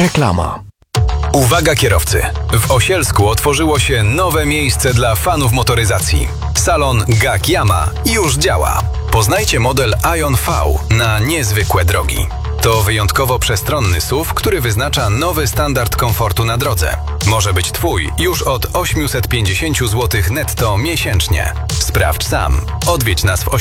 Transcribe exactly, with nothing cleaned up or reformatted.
Reklama. Uwaga kierowcy! W Osielsku otworzyło się nowe miejsce dla fanów motoryzacji. Salon G A K Yama już działa. Poznajcie model Ion V na niezwykłe drogi. To wyjątkowo przestronny S U V, który wyznacza nowy standard komfortu na drodze. Może być Twój już od osiemset pięćdziesiąt złotych netto miesięcznie. Sprawdź sam. Odwiedź nas w Osielsku.